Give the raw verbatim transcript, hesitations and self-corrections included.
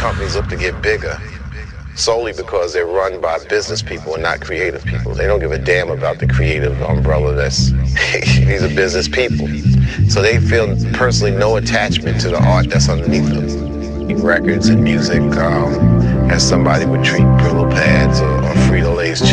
companies look to get bigger solely because they're run by business people and not creative people. They don't give a damn about the creative umbrella. That's these are business people. So they feel personally no attachment to the art that's underneath them. Records and music um, as somebody would treat Brillo pads or, or Frito-Lay's chips.